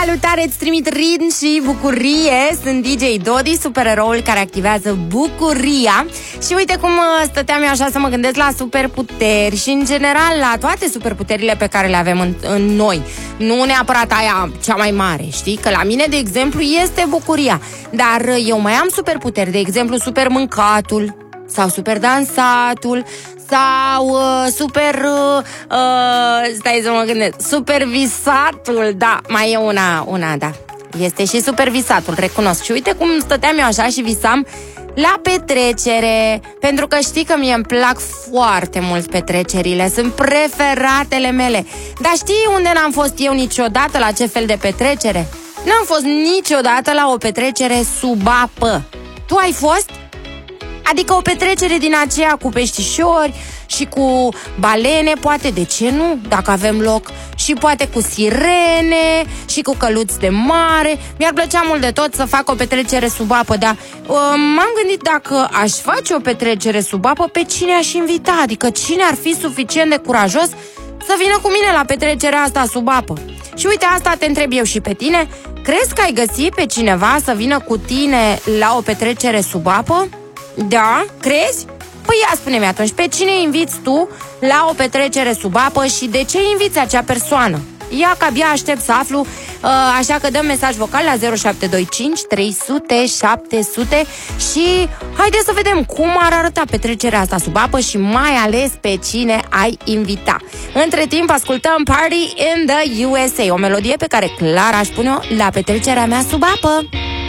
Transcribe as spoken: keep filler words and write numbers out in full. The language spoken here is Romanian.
Salutare, îți trimit ritm și bucurie. Sunt D J Dodi, supereroul care activează bucuria. Și uite cum stăteam eu așa să mă gândesc la superputeri și în general la toate superputerile pe care le avem în, în noi. Nu neapărat aia cea mai mare, știi? Că la mine, de exemplu, este bucuria. Dar eu mai am superputeri, de exemplu, super mâncatul sau super dansatul sau uh, super uh, uh, stai să mă gândesc, super visatul. Da, mai e una, una, da. Este și super visatul, recunosc. Și uite cum stăteam eu așa și visam la petrecere, pentru că știi că mie îmi plac foarte mult petrecerile, sunt preferatele mele. Dar știi unde n-am fost eu niciodată, la ce fel de petrecere? N-am fost niciodată la o petrecere sub apă. Tu ai fost? Adică o petrecere din aceea cu peștișori și cu balene, poate, de ce nu, dacă avem loc, și poate cu sirene și cu căluți de mare. Mi-ar plăcea mult de tot să fac o petrecere sub apă, dar uh, m-am gândit dacă aș face o petrecere sub apă, pe cine aș invita, adică cine ar fi suficient de curajos să vină cu mine la petrecerea asta sub apă. Și uite, asta te întreb eu și pe tine. Crezi că ai găsit pe cineva să vină cu tine la o petrecere sub apă? Da? Crezi? Păi ia spune-mi atunci, pe cine inviți tu la o petrecere sub apă și de ce inviți acea persoană? Ia că abia aștept să aflu, așa că dăm mesaj vocal la zero șapte doi cinci trei sute șapte sute și haideți să vedem cum ar arăta petrecerea asta sub apă și mai ales pe cine ai invita. Între timp ascultăm Party in the U S A, o melodie pe care clar aș pune-o la petrecerea mea sub apă.